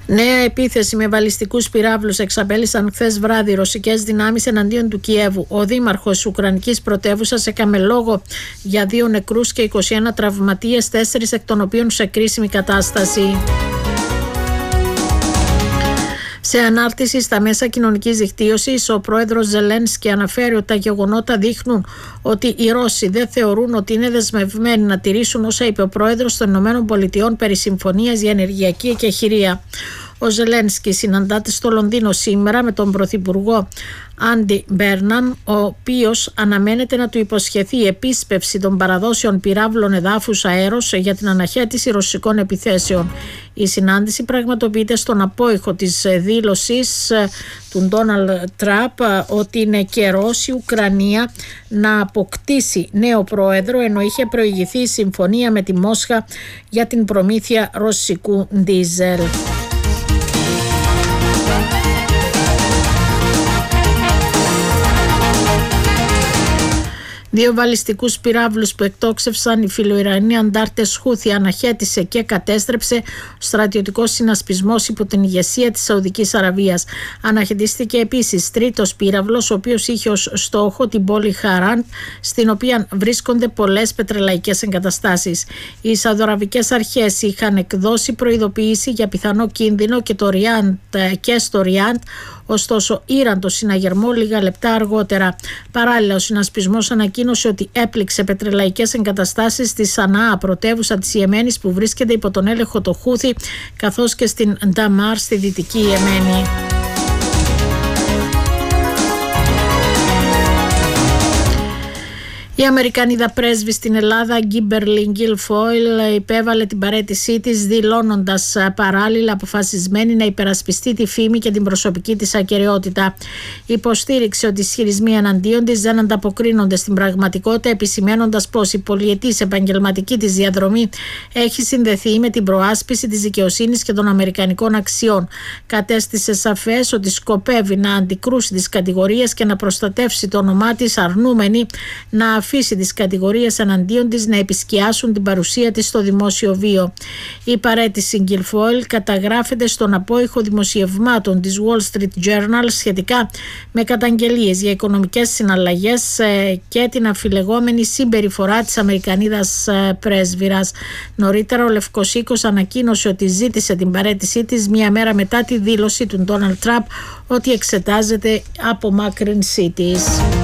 Νέα επίθεση με βαλιστικούς πυράβλους εξαπέλυσαν χθες βράδυ ρωσικές δυνάμεις εναντίον του Κιέβου. Ο δήμαρχος ουκρανικής πρωτεύουσας έκαμε λόγο για 2 νεκρούς και 21 τραυματίες, 4 εκ των οποίων σε κρίσιμη κατάσταση. Σε ανάρτηση στα μέσα κοινωνικής δικτύωσης, ο πρόεδρος Ζελένσκι αναφέρει ότι τα γεγονότα δείχνουν ότι οι Ρώσοι δεν θεωρούν ότι είναι δεσμευμένοι να τηρήσουν όσα είπε ο πρόεδρος των ΗΠΑ περί συμφωνίας για ενεργειακή εκεχηρία. Ο Ζελένσκι συναντάται στο Λονδίνο σήμερα με τον πρωθυπουργό Άντι Μπέρναν, ο οποίος αναμένεται να του υποσχεθεί η επίσπευση των παραδόσεων πυράβλων εδάφους αέρος για την αναχέτηση ρωσικών επιθέσεων. Η συνάντηση πραγματοποιείται στον απόϊχο της δήλωσης του Ντόναλντ Τραμπ ότι είναι καιρός η Ουκρανία να αποκτήσει νέο πρόεδρο, ενώ είχε προηγηθεί η συμφωνία με τη Μόσχα για την προμήθεια ρωσικού ντίζελ. Δύο βαλιστικούς πυράβλους που εκτόξευσαν οι φιλοϊρανοί αντάρτες Χούθι αναχέτησε και κατέστρεψε ο στρατιωτικός συνασπισμός υπό την ηγεσία της Σαουδικής Αραβίας. Αναχαιτίστηκε επίσης τρίτος πύραυλος, ο οποίος είχε ως στόχο την πόλη Χαράντ, στην οποία βρίσκονται πολλές πετρελαϊκές εγκαταστάσεις. Οι Σαουδαραβικές αρχές είχαν εκδώσει προειδοποίηση για πιθανό κίνδυνο και στο Ριάντ, ωστόσο ήραν το συναγερμό λίγα λεπτά αργότερα. Παράλληλα, ο συνασπισμός ανακοίνωσε ότι έπληξε πετρελαϊκές εγκαταστάσεις στη Σανάα, πρωτεύουσα της Ιεμένης, που βρίσκεται υπό τον έλεγχο του Χούθι, καθώς και στην Νταμάρ στη δυτική Ιεμένη. Η Αμερικανίδα πρέσβη στην Ελλάδα, Γκίμπερλι Γκίλφοιλ, υπέβαλε την παραίτησή της, δηλώνοντας παράλληλα αποφασισμένη να υπερασπιστεί τη φήμη και την προσωπική της ακεραιότητα. Υποστήριξε ότι οι ισχυρισμοί εναντίον της δεν ανταποκρίνονται στην πραγματικότητα, επισημαίνοντας πως η πολυετής επαγγελματική της διαδρομή έχει συνδεθεί με την προάσπιση της δικαιοσύνης και των αμερικανικών αξιών. Κατέστησε σαφές ότι σκοπεύει να αντικρούσει τις κατηγορίες και να προστατεύσει το όνομά της, αρνούμενη να αφήσει τις κατηγορίες εναντίον της να επισκιάσουν την παρουσία της στο δημόσιο βίο. Η παραίτηση Γκίλφοιλ καταγράφεται στον απόϊχο δημοσιευμάτων της Wall Street Journal σχετικά με καταγγελίες για οικονομικές συναλλαγές και την αμφιλεγόμενη συμπεριφορά της Αμερικανίδας πρέσβυρας. Νωρίτερα, ο Λευκός Οίκος ανακοίνωσε ότι ζήτησε την παραίτησή της μία μέρα μετά τη δήλωση του Ντόναλντ Τραμπ ότι εξετάζεται απομάκρυνσή της.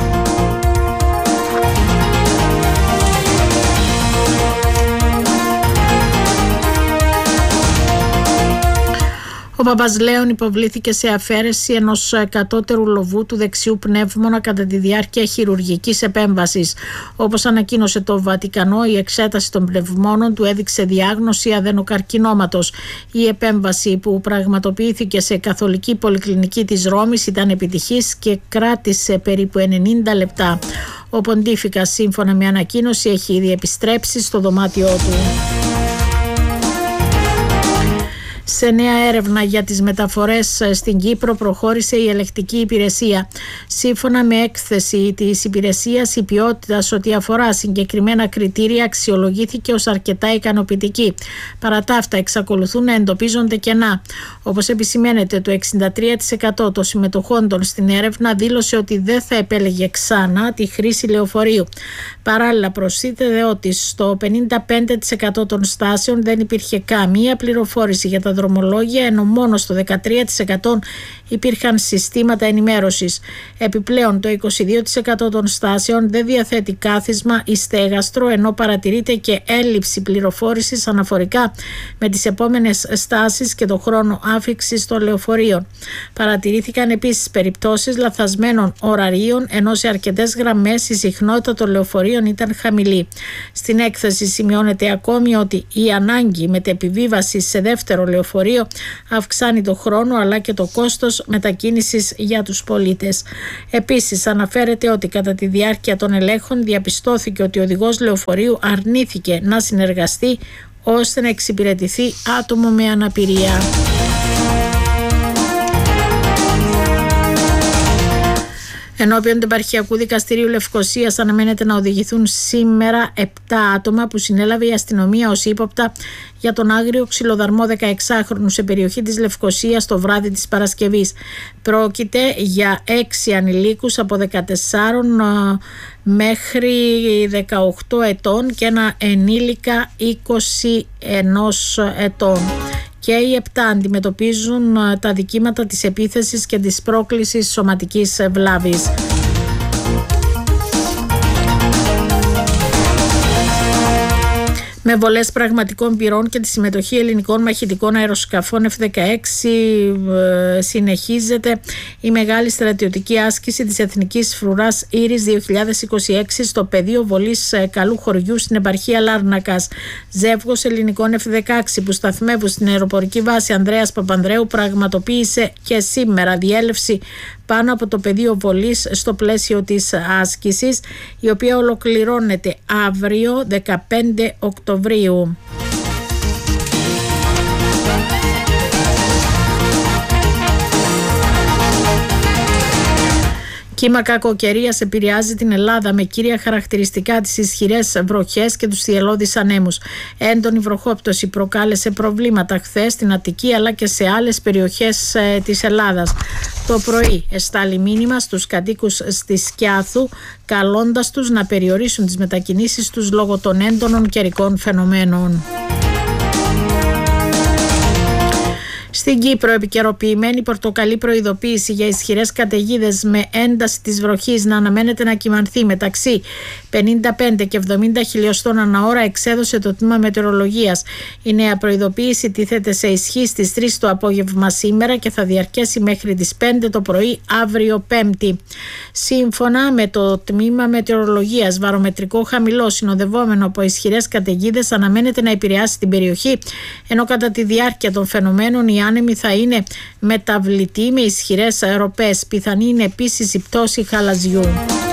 Ο Παπαζλέων υποβλήθηκε σε αφαίρεση ενός κατώτερου λοβού του δεξιού πνεύμονα κατά τη διάρκεια χειρουργικής επέμβασης. Όπως ανακοίνωσε το Βατικανό, η εξέταση των πνευμόνων του έδειξε διάγνωση αδενοκαρκινώματος. Η επέμβαση, που πραγματοποιήθηκε σε καθολική πολυκλινική της Ρώμης, ήταν επιτυχής και κράτησε περίπου 90 λεπτά. Ο Ποντίφικας, σύμφωνα με ανακοίνωση, έχει ήδη επιστρέψει στο δωμάτιό του. Σε νέα έρευνα για τις μεταφορές στην Κύπρο προχώρησε η ελεκτική υπηρεσία. Σύμφωνα με έκθεση της υπηρεσίας, η ποιότητα ό,τι αφορά συγκεκριμένα κριτήρια αξιολογήθηκε ως αρκετά ικανοποιητική. Παρά τα αυτά, εξακολουθούν να εντοπίζονται κενά. Όπως επισημαίνεται, το 63% των συμμετοχόντων στην έρευνα δήλωσε ότι δεν θα επέλεγε ξανά τη χρήση λεωφορείου. Παράλληλα, προσθέτεται ότι στο 55% των στάσεων δεν υπήρχε καμία πληροφόρηση για τα δρομολόγια, ενώ μόνο στο 13% υπήρχαν συστήματα ενημέρωσης. Επιπλέον, το 22% των στάσεων δεν διαθέτει κάθισμα ή στέγαστρο, ενώ παρατηρείται και έλλειψη πληροφόρησης αναφορικά με τις επόμενες στάσεις και το χρόνο άφιξης των λεωφορείων. Παρατηρήθηκαν επίσης περιπτώσεις λαθασμένων ωραρίων, ενώ σε αρκετές γραμμές η συχνότητα των λεωφορείων ήταν χαμηλή. Στην έκθεση σημειώνεται ακόμη ότι η ανάγκη μετεπιβίβασης σε δεύτερο λεωφορείο αυξάνει το χρόνο αλλά και το κόστος μετακίνησης για τους πολίτες. Επίσης, αναφέρεται ότι κατά τη διάρκεια των ελέγχων διαπιστώθηκε ότι ο οδηγός λεωφορείου αρνήθηκε να συνεργαστεί ώστε να εξυπηρετηθεί άτομο με αναπηρία. Ενώπιον του Επαρχιακού Δικαστηρίου Λευκωσίας αναμένεται να οδηγηθούν σήμερα 7 άτομα που συνέλαβε η αστυνομία ως ύποπτα για τον άγριο ξυλοδαρμό 16χρονου σε περιοχή της Λευκωσίας το βράδυ της Παρασκευής. Πρόκειται για 6 ανηλίκους από 14 μέχρι 18 ετών και ένα ενήλικα 21 ετών. Και οι 7 αντιμετωπίζουν τα δικήματα της επίθεσης και της πρόκλησης σωματικής βλάβης. Με βολές πραγματικών πυρών και τη συμμετοχή ελληνικών μαχητικών αεροσκαφών F-16 συνεχίζεται η μεγάλη στρατιωτική άσκηση της Εθνικής Φρουράς Ήρης 2026 στο πεδίο βολής Καλού Χωριού στην επαρχία Λάρνακας. Ζεύγος ελληνικών F-16 που σταθμεύουν στην αεροπορική βάση Ανδρέας Παπανδρέου πραγματοποίησε και σήμερα διέλευση πάνω από το πεδίο βολής στο πλαίσιο της άσκησης, η οποία ολοκληρώνεται αύριο 15 Οκτωβρίου. Κύμα κακοκαιρίας επηρεάζει την Ελλάδα με κύρια χαρακτηριστικά τις ισχυρές βροχές και τους θυελλώδεις ανέμους. Έντονη βροχόπτωση προκάλεσε προβλήματα χθες στην Αττική αλλά και σε άλλες περιοχές της Ελλάδας. Το πρωί εστάλει μήνυμα στους κατοίκους στη Σκιάθου καλώντας τους να περιορίσουν τις μετακινήσεις τους λόγω των έντονων καιρικών φαινομένων. Στην Κύπρο, επικαιροποιημένη πορτοκαλί προειδοποίηση για ισχυρές καταιγίδες με ένταση της βροχής να αναμένεται να κυμανθεί μεταξύ 55 και 70 χιλιοστών ανά ώρα, εξέδωσε το Τμήμα Μετεωρολογίας. Η νέα προειδοποίηση τίθεται σε ισχύ στις 3 το απόγευμα σήμερα και θα διαρκέσει μέχρι τις 5 το πρωί αύριο Πέμπτη. Σύμφωνα με το Τμήμα Μετεωρολογίας, βαρομετρικό χαμηλό συνοδευόμενο από ισχυρές καταιγίδες αναμένεται να επηρεάσει την περιοχή, ενώ κατά τη διάρκεια των φαινομένων οι άνεμοι θα είναι μεταβλητοί με ισχυρές ροπές. Πιθανή είναι επίσης η πτώση χαλαζιού.